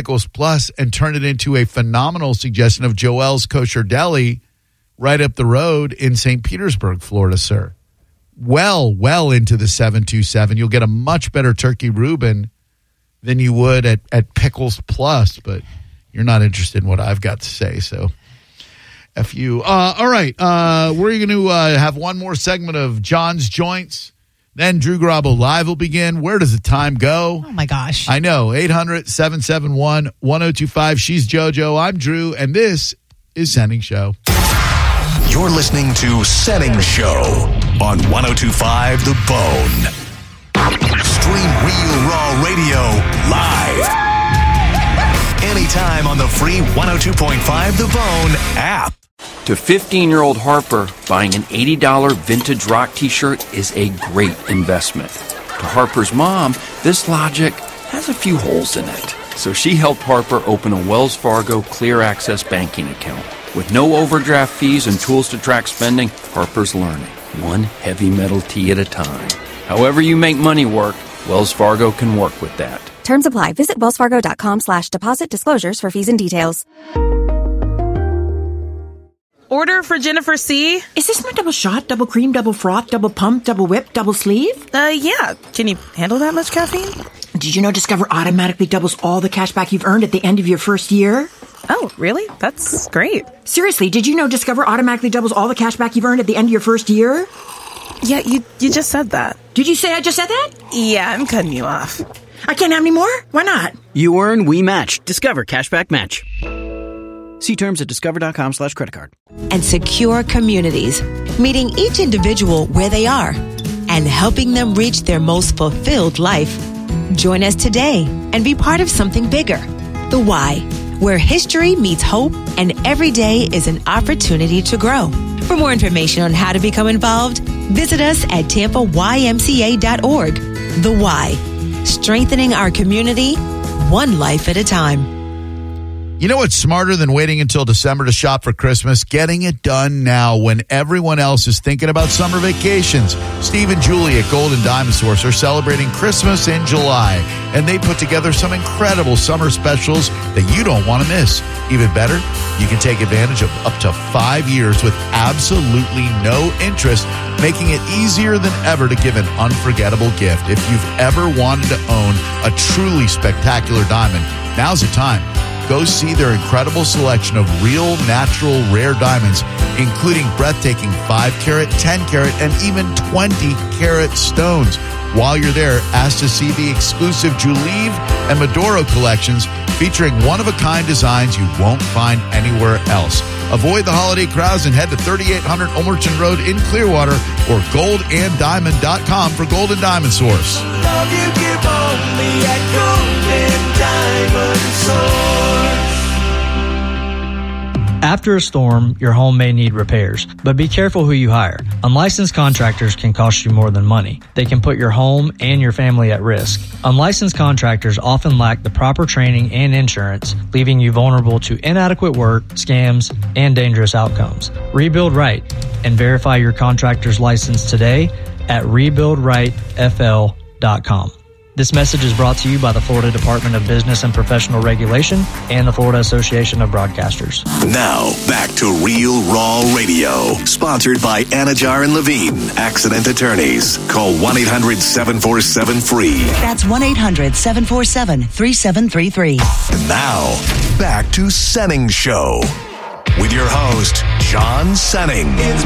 Pickles Plus and turn it into a phenomenal suggestion of Joel's Kosher Deli right up the road in St. Petersburg, Florida, sir. Well into the 727. You'll get a much better turkey Reuben than you would at Pickles Plus, but you're not interested in what I've got to say, so F you. All right, we're going to have one more segment of John's Joints. Then Drew Garabo Live will begin. Where does the time go? Oh, my gosh. I know. 800-771-1025. She's JoJo. I'm Drew, and this is Senning Show. You're listening to Senning Show on 102.5 The Bone. Stream Real Raw Radio live. Anytime on the free 102.5 The Bone app. To 15-year-old Harper, buying an $80 vintage rock t-shirt is a great investment. To Harper's mom, this logic has a few holes in it. So she helped Harper open a Wells Fargo Clear Access banking account. With no overdraft fees and tools to track spending, Harper's learning, one heavy metal tee at a time. However you make money work, Wells Fargo can work with that. Terms apply. Visit wellsfargo.com/deposit disclosures for fees and details. Order for Jennifer C. Is this my double shot, double cream, double froth, double pump, double whip, double sleeve? Yeah. Can you handle that much caffeine? Did you know Discover automatically doubles all the cash back you've earned at the end of your first year? Oh, really? That's great. Seriously, did you know Discover automatically doubles all the cash back you've earned at the end of your first year? Yeah, you just said that. Did you say I just said that? Yeah, I'm cutting you off. I can't have any more? Why not? You earn, we match. Discover Cashback Match. See terms at discover.com/creditcard. And secure communities, meeting each individual where they are and helping them reach their most fulfilled life. Join us today and be part of something bigger. The Y, where history meets hope and every day is an opportunity to grow. For more information on how to become involved, visit us at TampaYMCA.org. The Y, strengthening our community, one life at a time. You know what's smarter than waiting until December to shop for Christmas? Getting it done now when everyone else is thinking about summer vacations. Steve and Julie at Golden Diamond Source are celebrating Christmas in July, and they put together some incredible summer specials that you don't want to miss. Even better, you can take advantage of up to 5 years with absolutely no interest, making it easier than ever to give an unforgettable gift. If you've ever wanted to own a truly spectacular diamond, now's the time. Go see their incredible selection of real, natural, rare diamonds, including breathtaking 5-carat, 10-carat, and even 20-carat stones. While you're there, ask to see the exclusive Julieve and Maduro collections featuring one-of-a-kind designs you won't find anywhere else. Avoid the holiday crowds and head to 3800 Ulmerton Road in Clearwater or goldanddiamond.com for Golden Diamond Source. Love you give only at Golden Diamond Source. After a storm, your home may need repairs, but be careful who you hire. Unlicensed contractors can cost you more than money. They can put your home and your family at risk. Unlicensed contractors often lack the proper training and insurance, leaving you vulnerable to inadequate work, scams, and dangerous outcomes. Rebuild right and verify your contractor's license today at rebuildrightfl.com. This message is brought to you by the Florida Department of Business and Professional Regulation and the Florida Association of Broadcasters. Now, back to Real Raw Radio, sponsored by Anajar and Levine, Accident Attorneys. Call 1-800-747-FREE. That's 1-800-747-3733. And now, back to Senning Show with your host, John Senning.